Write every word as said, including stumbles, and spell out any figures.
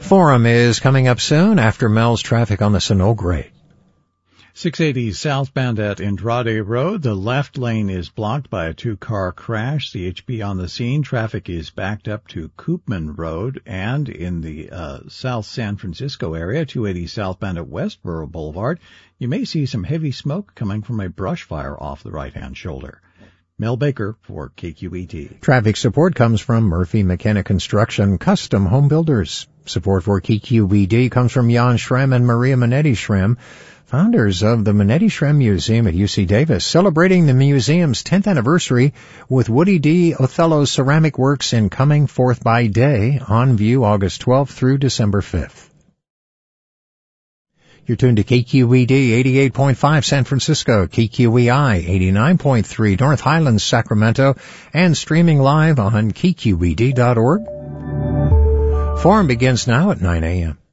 Forum is coming up soon after Mel's traffic on the Sunol grade. six eighty southbound at Andrade Road. The left lane is blocked by a two-car crash. C H P on the scene. Traffic is backed up to Koopman Road. And in the uh, South San Francisco area, two eighty southbound at Westboro Boulevard, you may see some heavy smoke coming from a brush fire off the right-hand shoulder. Mel Baker for K Q E D. Traffic support comes from Murphy McKenna Construction, Custom Home Builders. Support for K Q E D comes from Jan Schrem and Maria Minetti Schrem, founders of the Minetti Schrem Museum at U C Davis, celebrating the museum's tenth anniversary with Woody D. Othello's ceramic works in Coming Forth by Day, on view August twelfth through December fifth. You're tuned to K Q E D eighty-eight point five San Francisco, K Q E I eighty-nine point three North Highlands, Sacramento, and streaming live on K Q E D dot org. Forum begins now at nine a.m.